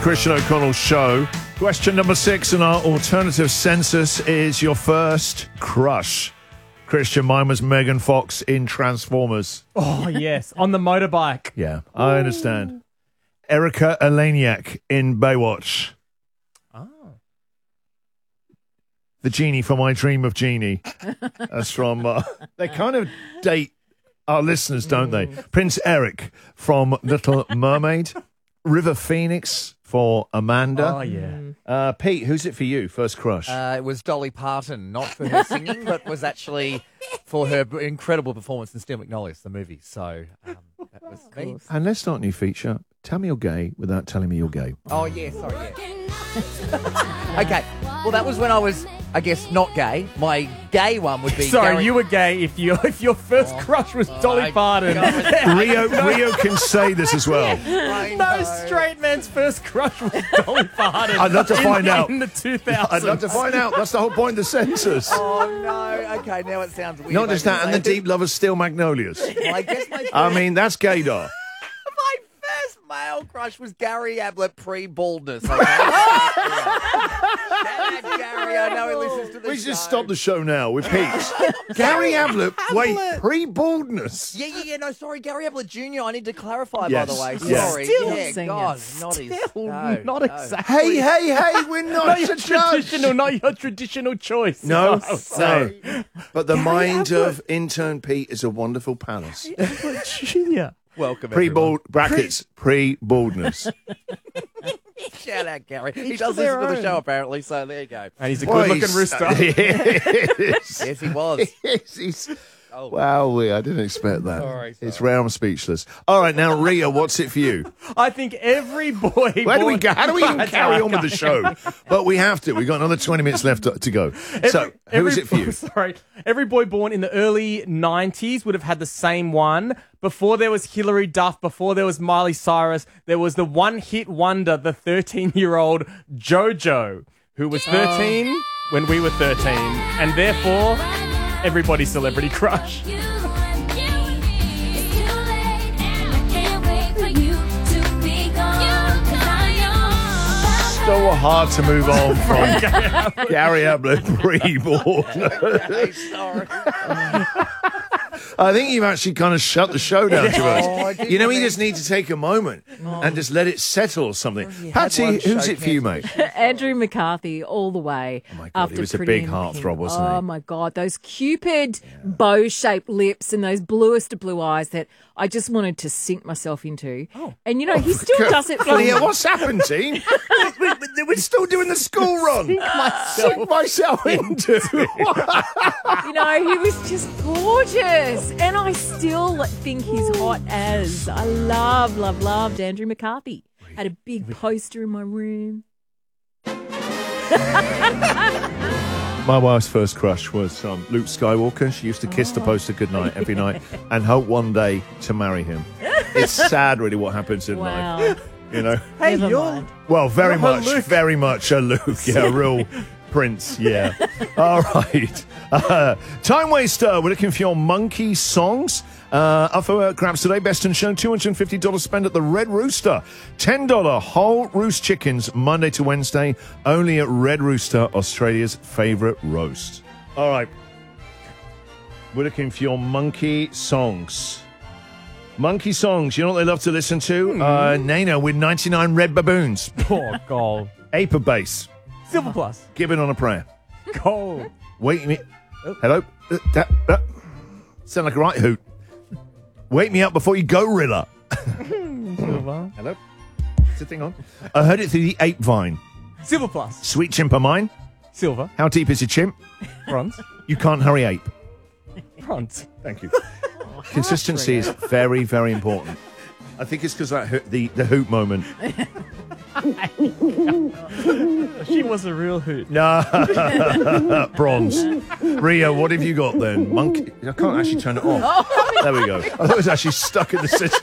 Christian O'Connell's show. Question number 6 in our alternative census is your first crush. Christian, mine was Megan Fox in Transformers. Oh, yes. On the motorbike. Yeah, I understand. Erica Eleniak in Baywatch. Oh. The genie from I Dream of Jeannie. That's from... they kind of date our listeners, don't they? Prince Eric from Little Mermaid. River Phoenix for Amanda. Oh, yeah. Pete, who's it for you? First crush. It was Dolly Parton, not for her singing, but was actually for her incredible performance in Steel Magnolias, the movie. So that was me. And let's start a new feature. Tell me you're gay without telling me you're gay. Oh, yeah, sorry, yeah. Okay, well, that was when I was, I guess, not gay. My gay one would be Sorry, Gary... you were gay if your first crush was Dolly Parton. Rio can say this as well. No straight man's first crush was Dolly Parton. I'd love to find out. In the 2000s. I'd love to find out. That's the whole point of the census. Oh, no. Okay, now it sounds weird. Not just that, and the Deep Lovers Steel Magnolias. Well, I guess my I mean, that's gaydar. My first male crush was Gary Ablett pre-baldness. Okay? Shout out Gary, I know he listens to the We show. just stop the show now with Pete. Gary Ablett, wait, pre-baldness. Yeah, no, sorry, Gary Ablett Jr., I need to clarify, Yes, by the way. yes. Sorry. Still yeah, singing. God, not his... Still No, not no. exactly. Hey, we're not Not your to judge. not your traditional choice. No, Oh, sorry. no. But the mind of intern Pete is a wonderful palace. Junior. Welcome, Pre-bald, brackets, pre-baldness. everyone. Shout out, Gary. He Each does to their listen to the own. show, apparently, so there you go. And he's a good-looking rooster. Yes. Yes, he was. He's- Oh. Wow, I didn't expect that. Sorry. It's rare I'm speechless. All right, now, Ria, what's it for you? I think every boy... Where do we go? How do we even Right, carry on with the okay. show? But we have to. We've got another 20 minutes left to go. So, who is it for you? Sorry. Every boy born in the early 90s would have had the same one. Before there was Hilary Duff, before there was Miley Cyrus, there was the one-hit wonder, the 13-year-old JoJo, who was 13 when we were 13. And therefore, everybody's celebrity crush. So hard to move on from Gary Ablett pre-born. Hey, sorry. I think you've actually kind of shut the show down to Oh, I us. didn't You know, we think- just need to take a moment and just let it settle or something. had Patsy, one who's show it for you, mate? Andrew McCarthy all the way. Oh my God, after he was a Pretty big in heartthrob, Pink. wasn't he? Oh my God, those Cupid bow-shaped lips and those bluest of blue eyes that I just wanted to sink myself into. And you know, he still does it for Bloody hell, what's happened, team? We're still doing the school run. Sink myself into it. You know, he was just gorgeous. And I still think he's hot as. I loved Andrew McCarthy. Had a big poster in my room. My wife's first crush was Luke Skywalker. She used to kiss the poster goodnight every night and hope one day to marry him. It's sad, really, what happens in Wow. life. You know? Hey, Never you're... mind. Well, very You're a much, Luke. very much a Luke. Yeah, a real prince. Yeah. All right. Time Waster. We're looking for your monkey songs. Up for grabs today. Best in Show. $250 spent at the Red Rooster. $10 whole roost chickens Monday to Wednesday. Only at Red Rooster, Australia's favourite roast. All right. We're looking for your monkey songs. Monkey songs. You know what they love to listen to? Nano with 99 Red Baboons. Oh, gold. Ape Bass. Silver Plus. Give it on a prayer. Gold. Wait me. Hello? Sound like a right hoot. Wake me up before you go, Rilla. Silver. Hello? Is the thing on? I heard it through the ape vine. Silver Plus. Sweet chimp of mine. Silver. How deep is your chimp? Bronze. You can't hurry ape. Bronze. Thank you. Consistency is very, very important. I think it's because that the hoot moment. She was a real hoot. No. Bronze. Rio, what have you got then? Monkey. I can't actually turn it off. There we go. I thought it was actually stuck in the system.